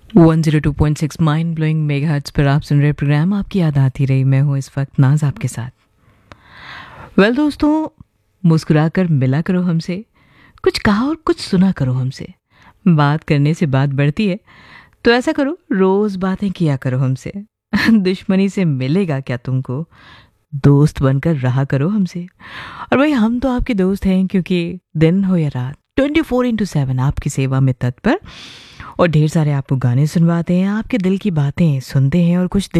102.6 mind blowing megahertz पर आप सुन रहे प्रोग्राम आपकी याद आती रही। मैं हूँ इस वक्त नाज आपके साथ। दोस्तों, मुस्कुराकर मिला करो हमसे, कुछ कहा और कुछ सुना करो हमसे। बात करने से बात बढ़ती है, तो ऐसा करो रोज बातें किया करो हमसे। दुश्मनी से मिलेगा क्या तुमको, दोस्त बनकर रहा करो हमसे। और भाई, हम तो आपके दोस्त हैं, क्योंकि दिन हो या रात 24/7 आपकी सेवा में तत्पर। और ढेर सारे आपको गाने सुनवाते हैं, आपके दिल की बातें सुनते हैं और कुछ